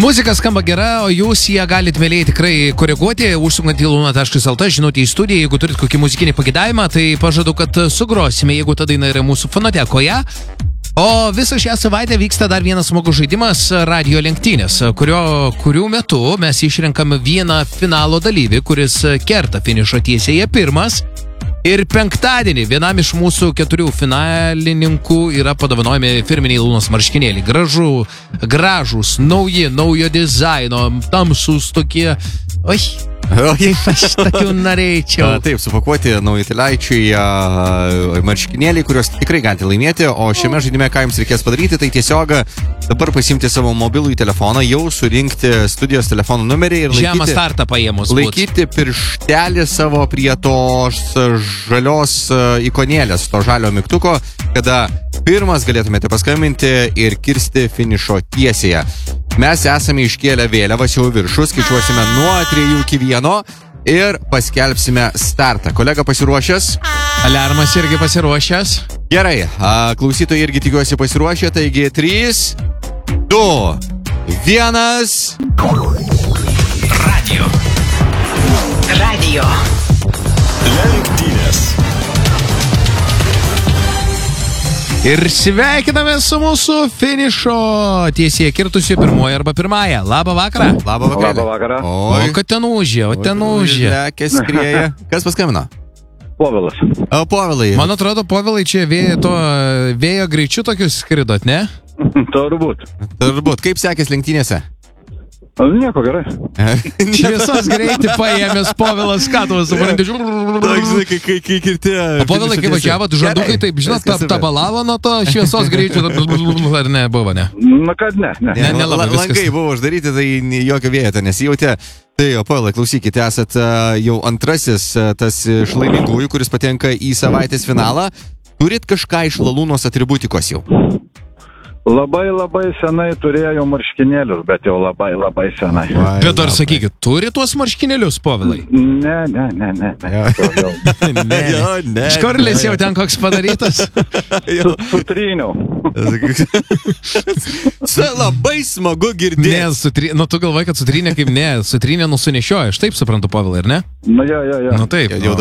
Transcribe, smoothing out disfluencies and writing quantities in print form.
Muzika skamba gera, o jūs ją galite mėliai tikrai koreguoti, užsukant į luna.lt, žinoti į studiją, jeigu turit kokį muzikinį pagėdavimą, tai pažadu, kad sugrosime, jeigu ta daina yra mūsų fonotekoje. O visą šią savaitę vyksta dar vienas smagus žaidimas radio lenktynės, kurių metu mes išrenkame vieną finalo dalyvį, kuris kerta finišo tiesėje pirmas. Ir penktadienį vienam iš mūsų 4 finalininkų yra padovanojami firminiai Lunos marškinėliai. Gražūs, naujo dizaino, tamsūs tokie. Oi, aš tokių norėčiau. Taip, supakuoti naujutėlaičiai marškinėliai, kuriuos tikrai galite laimėti. O šiame žaidime, ką jums reikės padaryti, tai tiesiog dabar pasimti savo mobilųjį telefoną, jau surinkti studijos telefono numerį ir žemą startą paėmus. Laikyti pirštelį savo prie tos žalios ikonėlės, to žalio mygtuko, kada pirmas galėtumėte paskambinti ir kirsti finišo tiesėje. Mes esame iškėlę vėliavas jau viršų, skaičiuosime nuo 3 iki 1 ir paskelbsime startą. Kolega pasiruošęs? Aliarmas irgi pasiruošęs. Gerai, klausytojai irgi tikiuosi pasiruošę, taigi 3, 2, 1. Radio. Lenktynės. Ir sveikiname su mūsų finišo tiesėje kirtusiu pirmoji arba pirmąją. Labą vakarą. Labą vakarą. O, kad ten užė. Lekės skrieja. Kas paskambino? Povilas. O, Povilai. Man atrodo, Povilai, čia vėjo greičiu tokius skridot, ne? Turbūt. Kaip sekės lenktynėse? Nieko, gerai. Šviesos greitį paėmės Povilas, ką tu supranti? Kai kirti. O Povilai, kai važiavot, žandukai taip, žinot, tabalavo nuo to šviesos greičio, ar ne, buvo, ne? Na, kad ne. Langai buvo uždaryti, tai jokio vėjo nesijautė. Tai, Povilai, klausykite, esat jau antrasis tas iš laimingųjų, kuris patenka į savaitės finalą. Turit kažką iš Lalūnos atributikos jau? Labai senai turėjau marškinėlius, bet jau labai senai. Bet ar sakykit, turi tuos marškinėlius, Povilai? Ne. Škorlis jau ten koks padarytas? Sutryniau. Labai smagu girdėti. Nu, tu galvoji, kad sutrynė kaip ne, sutrynė nusunešioja. Aš taip suprantu, Povilai, ar ne? Nu, jo. Nu, taip.